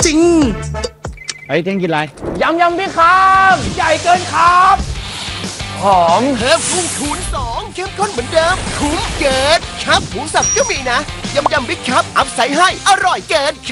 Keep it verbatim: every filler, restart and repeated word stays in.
จริงไอ้เท่งกินอะไรยำยำพี่ครับใหญ่เกินครับหอมเพิ่มพุ่งคูณสองเข้มข้นเหมือนเดิมคุ้มเกินครับหมูสับก็มีนะยำยำบิ๊กครับอัพใส่ให้อร่อยเกิน